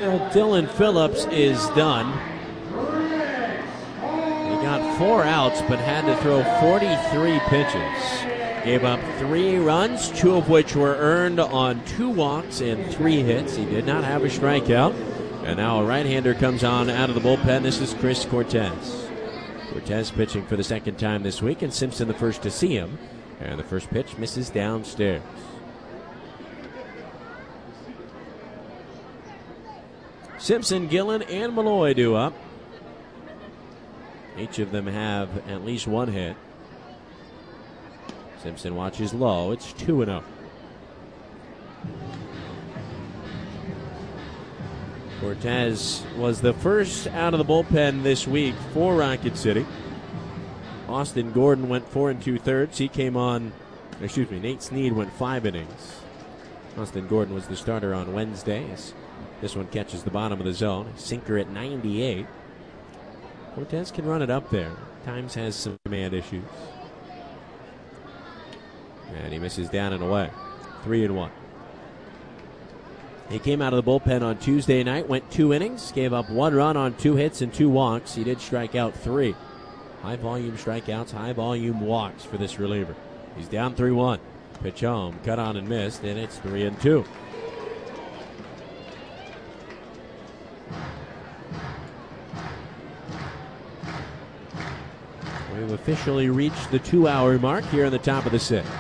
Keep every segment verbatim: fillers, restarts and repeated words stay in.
Well, Dylan Phillips is done. He got four outs but had to throw forty-three pitches. Gave up three runs, two of which were earned on two walks and three hits. He did not have a strikeout. And now a right-hander comes on out of the bullpen. This is Chris Cortez. Cortez pitching for the second time this week, and Simpson the first to see him. And the first pitch misses downstairs. Simpson, Gillen, and Malloy due up. Each of them have at least one hit. Simpson watches low. It's two and oh. Cortez was the first out of the bullpen this week for Rocket City. Austin Gordon went four and two thirds. He came on, excuse me, Nate Snead went five innings. Austin Gordon was the starter on Wednesday. This one catches the bottom of the zone. Sinker at ninety-eight. Cortez can run it up there. Times has some command issues. And he misses down and away. Three and one. He came out of the bullpen on Tuesday night, went two innings, gave up one run on two hits and two walks. He did strike out three. High volume strikeouts, high volume walks for this reliever. He's down three one. Pitch home, cut on and missed, and it's three and two. We've officially reached the two-hour mark here in the top of the sixth.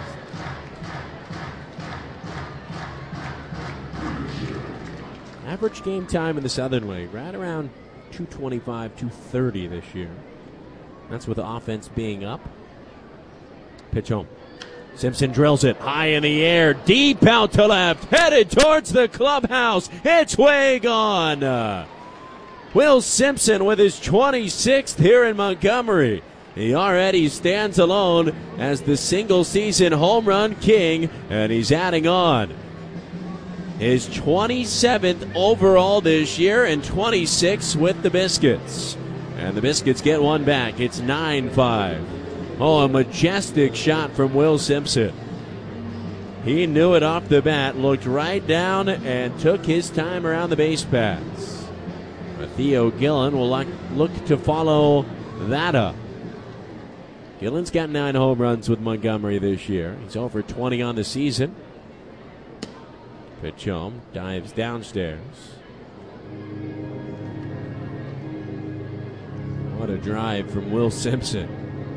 Average game time in the Southern League, right around two twenty-five, two thirty this year. That's with the offense being up. Pitch home. Simpson drills it high in the air, deep out to left, headed towards the clubhouse. It's way gone. Uh, Will Simpson with his twenty-sixth here in Montgomery. He already stands alone as the single-season home run king, and he's adding on. His twenty-seventh overall this year and twenty-sixth with the Biscuits. And the Biscuits get one back. It's nine five. Oh, a majestic shot from Will Simpson. He knew it off the bat, looked right down, and took his time around the base paths. Theo Gillen will look, look to follow that up. Gillen's got nine home runs with Montgomery this year. He's over twenty on the season. Pitch home, dives downstairs. What a drive from Will Simpson.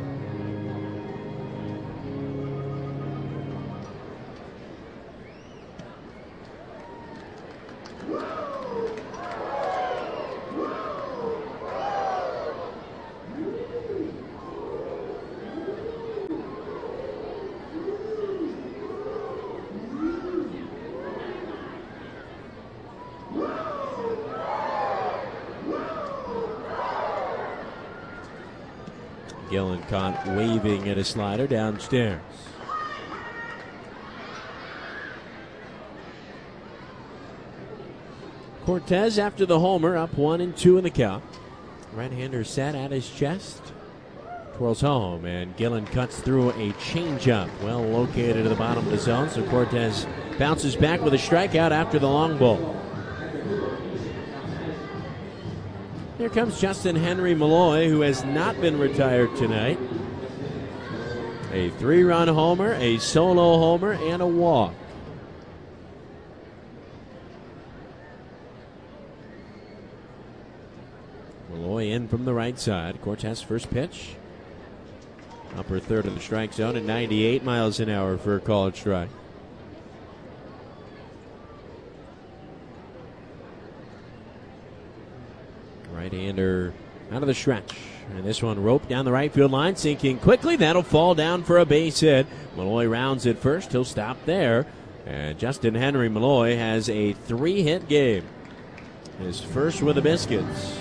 Gillen caught waving at a slider downstairs. Cortez after the homer, up one and two in the count. Right-hander sat at his chest. Twirls home, and Gillen cuts through a changeup. Well located at the bottom of the zone, so Cortez bounces back with a strikeout after the long ball. Here comes Justin Henry Malloy, who has not been retired tonight. A three-run homer, a solo homer, and a walk. Malloy in from the right side. Cortez first pitch. Upper third of the strike zone at ninety-eight miles an hour for a called strike. Right-hander out of the stretch. And this one roped down the right field line, sinking quickly. That'll fall down for a base hit. Malloy rounds it first. He'll stop there. And Justin Henry Malloy has a three-hit game. His first with the Biscuits.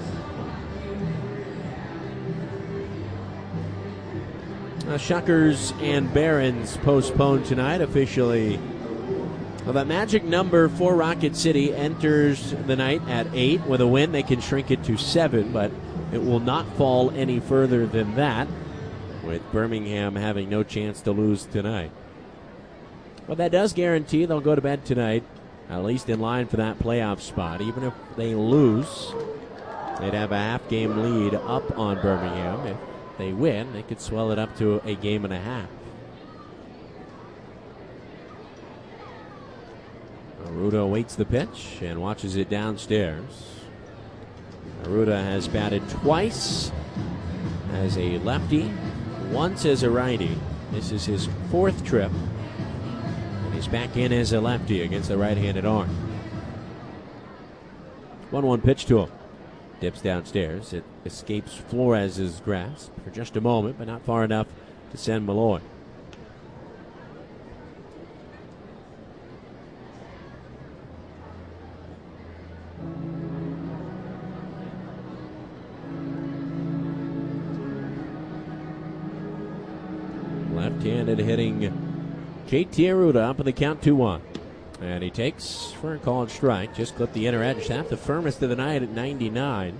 Uh, Shuckers and Barons postponed tonight officially. Well, that magic number for Rocket City enters the night at eight. With a win, they can shrink it to seven, but it will not fall any further than that, with Birmingham having no chance to lose tonight. But that does guarantee they'll go to bed tonight at least in line for that playoff spot. Even if they lose, they'd have a half-game lead up on Birmingham. If they win, they could swell it up to a game and a half. Arruda awaits the pitch and watches it downstairs. Arruda has batted twice as a lefty, once as a righty. This is his fourth trip. And he's back in as a lefty against the right-handed arm. one one pitch to him. Dips downstairs. It escapes Flores' grasp for just a moment, but not far enough to send Malloy. Left-handed hitting J T Arruda up in the count two one. And he takes for a called strike. Just clipped the inner edge. That's the firmest of the night at ninety-nine.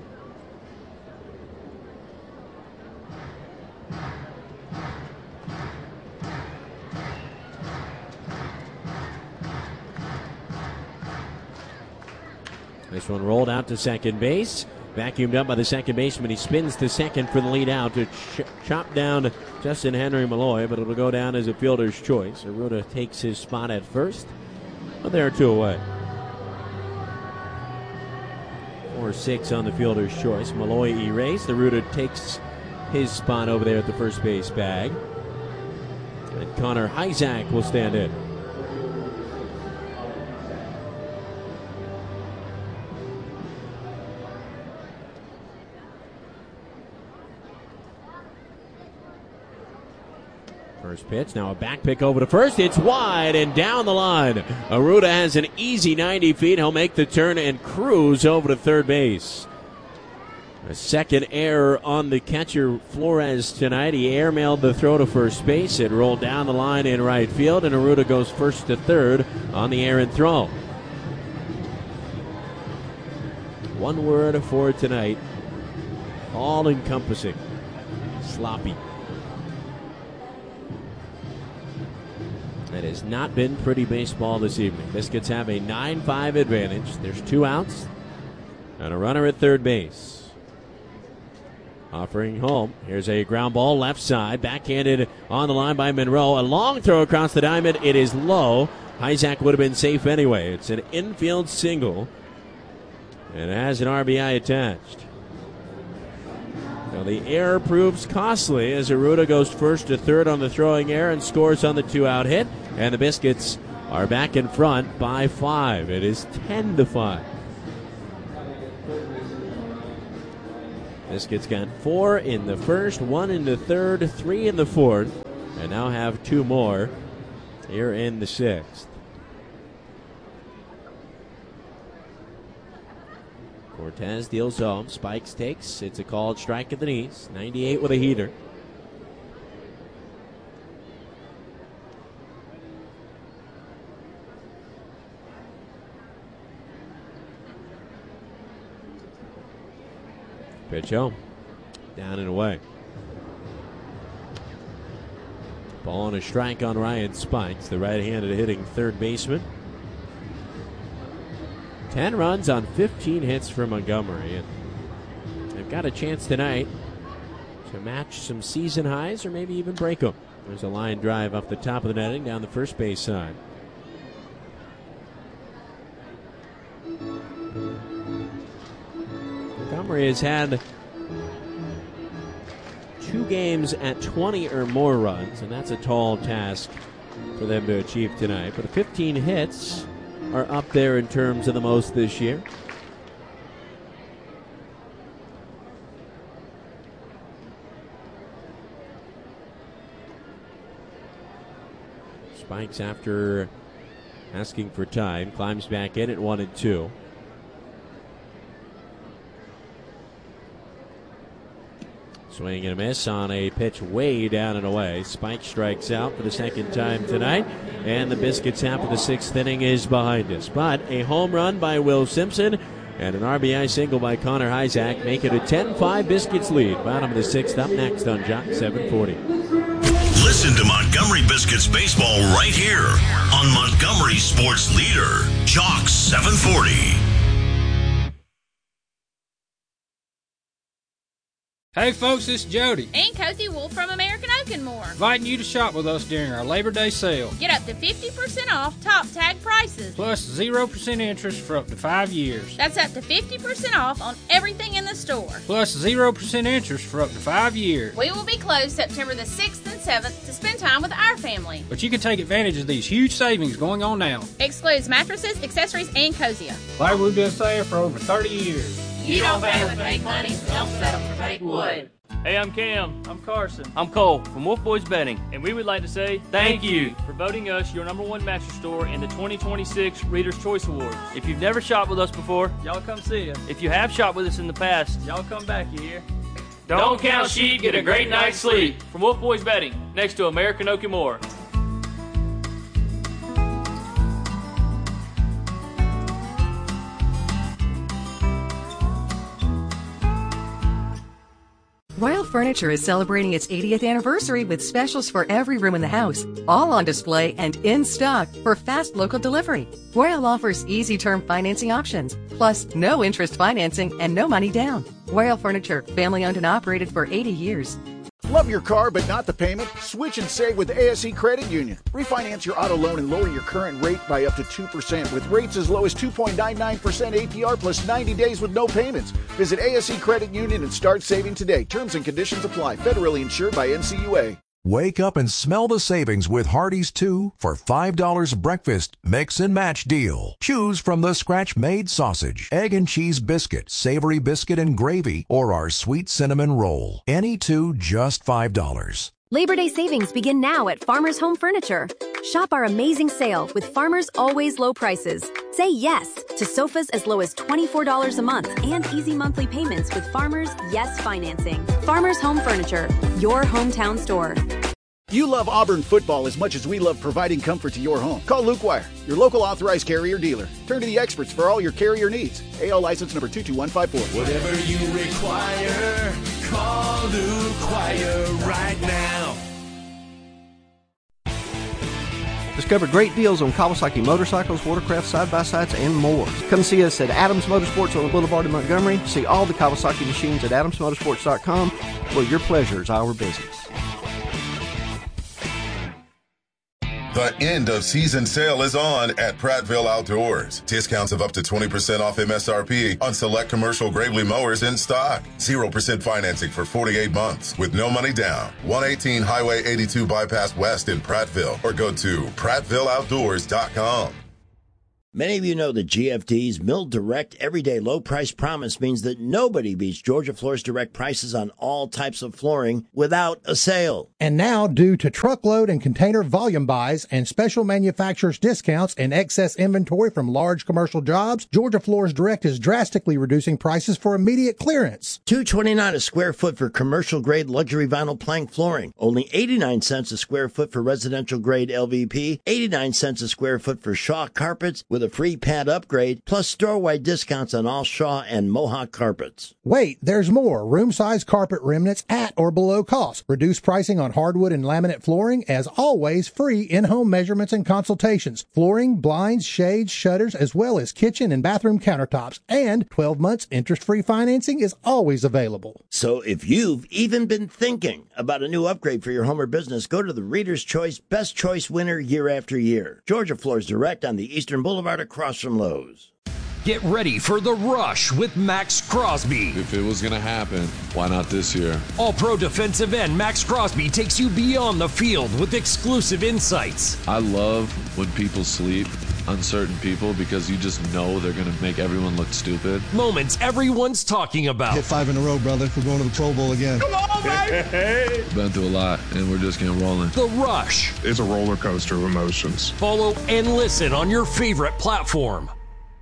This one rolled out to second base. Vacuumed up by the second baseman. He spins to second for the lead out to ch- chop down Justin Henry Malloy, but it'll go down as a fielder's choice. Arruda takes his spot at first, but they're two away. four six on the fielder's choice. Malloy erased. Arruda takes his spot over there at the first base bag. And Connor Hyzak will stand in. First pitch, now a back pick over to first. It's wide and down the line. Arruda has an easy ninety feet. He'll make the turn and cruise over to third base. A second error on the catcher Flores tonight. He airmailed the throw to first base. It rolled down the line in right field, and Arruda goes first to third on the errant throw. One word for tonight. All-encompassing. Sloppy. It has not been pretty baseball this evening. Biscuits have a nine five advantage. There's two outs and a runner at third base. Offering home. Here's a ground ball left side. Backhanded on the line by Monroe. A long throw across the diamond. It is low. Hyzak would have been safe anyway. It's an infield single. And it has an R B I attached. Now the error proves costly as Arruda goes first to third on the throwing error and scores on the two-out hit. And the Biscuits are back in front by five. It is ten to five. Biscuits got four in the first, one in the third, three in the fourth, and now have two more here in the sixth. Cortez deals home. Spikes takes. It's a called strike at the knees. ninety-eight with a heater. Pitch home. Down and away. Ball on a strike on Ryan Spikes, the right-handed hitting third baseman. ten runs on fifteen hits for Montgomery. And they've got a chance tonight to match some season highs or maybe even break them. There's a line drive up the top of the netting down the first base side. Montgomery has had two games at twenty or more runs, and that's a tall task for them to achieve tonight. But fifteen hits are up there in terms of the most this year. Spikes, after asking for time, climbs back in at one and two. Swing and a miss on a pitch way down and away. Spike strikes out for the second time tonight, and the Biscuits half of the sixth inning is behind us. But a home run by Will Simpson and an R B I single by Connor Hyzak make it a ten five Biscuits lead. Bottom of the sixth up next on Jock seven forty. Listen to Montgomery Biscuits baseball right here on Montgomery Sports Leader, Chalk seven forty. Hey folks, it's Jody. And Cozy Wolf from American Oak and More. Inviting you to shop with us during our Labor Day sale. Get up to fifty percent off top tag prices. Plus zero percent interest for up to five years. That's up to fifty percent off on everything in the store. Plus zero percent interest for up to five years. We will be closed September the sixth and seventh to spend time with our family. But you can take advantage of these huge savings going on now. Excludes mattresses, accessories, and Cosia. Like we've been saying for over thirty years. You don't pay with fake money, don't settle for fake wood. Hey, I'm Cam. I'm Carson. I'm Cole from Wolf Boys Betting. And we would like to say Thank you for voting us your number one mattress store in the twenty twenty-six Reader's Choice Awards. If you've never shopped with us before, Y'all come see us. if you have shopped with us in the past, Y'all come back, you hear? don't count sheep, get a great night's sleep. From Wolf Boys Betting, next to American Oak and More. Royal Furniture is celebrating its eightieth anniversary with specials for every room in the house, all on display and in stock for fast local delivery. Royal offers easy term financing options, plus no interest financing and no money down. Royal Furniture, family owned and operated for eighty years. Love your car but not the payment? Switch and save with A S E Credit Union. Refinance your auto loan and lower your current rate by up to two percent with rates as low as two point nine nine percent A P R plus ninety days with no payments. Visit A S E Credit Union and start saving today. Terms and conditions apply. Federally insured by N C U A. Wake up and smell the savings with Hardee's two for five dollars breakfast mix and match deal. Choose from the scratch-made sausage, egg and cheese biscuit, savory biscuit and gravy, or our sweet cinnamon roll. Any two just five dollars. Labor Day savings begin now at Farmers Home Furniture. Shop our amazing sale with Farmers Always Low Prices. Say yes to sofas as low as twenty-four dollars a month and easy monthly payments with Farmers Yes Financing. Farmers Home Furniture, your hometown store. You love Auburn football as much as we love providing comfort to your home. Call Luke Wire, your local authorized carrier dealer. Turn to the experts for all your carrier needs. A L license number two two one five four. Whatever you require, call Luke Wire right now. Discover great deals on Kawasaki motorcycles, watercraft, side-by-sides, and more. Come see us at Adams Motorsports on the Boulevard in Montgomery. See all the Kawasaki machines at adams motorsports dot com, where your pleasure is our business. The end of season sale is on at Prattville Outdoors. Discounts of up to twenty percent off M S R P on select commercial Gravely mowers in stock. zero percent financing for forty-eight months with no money down. one eighteen Highway eighty-two Bypass West in Prattville or go to prattville outdoors dot com. Many of you know that G F D's Mill Direct Everyday Low Price Promise means that nobody beats Georgia Floors Direct prices on all types of flooring without a sale. And now, due to truckload and container volume buys and special manufacturers discounts and excess inventory from large commercial jobs, Georgia Floors Direct is drastically reducing prices for immediate clearance. two twenty-nine a square foot for commercial grade luxury vinyl plank flooring. Only eighty-nine cents a square foot for residential grade L V P. eighty-nine cents a square foot for Shaw carpets with a free pad upgrade, plus store-wide discounts on all Shaw and Mohawk carpets. Wait, there's more. Room-size carpet remnants at or below cost. Reduced pricing on hardwood and laminate flooring. As always, free in-home measurements and consultations. Flooring, blinds, shades, shutters, as well as kitchen and bathroom countertops. And twelve months interest-free financing is always available. So if you've even been thinking about a new upgrade for your home or business, go to the Reader's Choice Best Choice winner year after year. Georgia Floors Direct on the Eastern Boulevard across from Lowe's. Get ready for the rush with Max Crosby. If it was going to happen, why not this year? All-pro defensive end Max Crosby takes you beyond the field with exclusive insights. I love when people sleep, uncertain people, because you just know they're going to make everyone look stupid. Moments everyone's talking about. Hit five in a row, brother. We're going to the Pro Bowl again. Come on, baby! Been through a lot, and we're just getting rolling. The Rush. It's a roller coaster of emotions. Follow and listen on your favorite platform.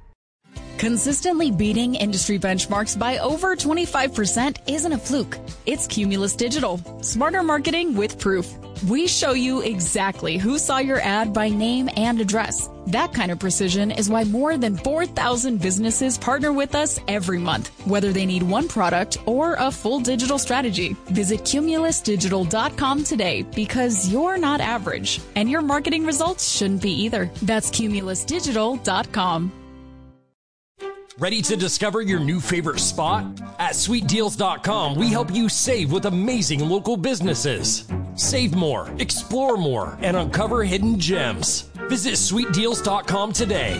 Consistently beating industry benchmarks by over twenty-five percent isn't a fluke. It's Cumulus Digital. Smarter marketing with proof. We show you exactly who saw your ad by name and address. That kind of precision is why more than four thousand businesses partner with us every month, whether they need one product or a full digital strategy. Visit Cumulus Digital dot com today because you're not average, and your marketing results shouldn't be either. That's Cumulus Digital dot com. Ready to discover your new favorite spot? At Sweet Deals dot com, we help you save with amazing local businesses. Save more, explore more, and uncover hidden gems. Visit Sweet Deals dot com today.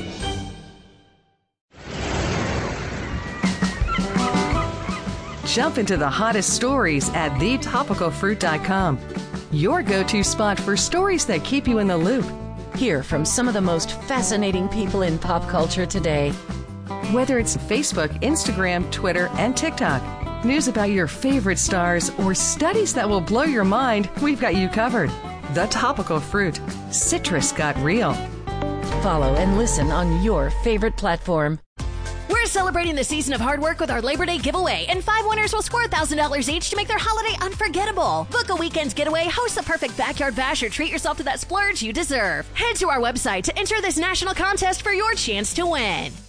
Jump into the hottest stories at the topical fruit dot com. Your go-to spot for stories that keep you in the loop. Hear from some of the most fascinating people in pop culture today. Whether it's Facebook, Instagram, Twitter, and TikTok, news about your favorite stars, or studies that will blow your mind, we've got you covered. The Topical Fruit. Citrus got real. Follow and listen on your favorite platform. We're celebrating the season of hard work with our Labor Day giveaway, and five winners will score one thousand dollars each to make their holiday unforgettable. Book a weekend's getaway, host the perfect backyard bash, or treat yourself to that splurge you deserve. Head to our website to enter this national contest for your chance to win.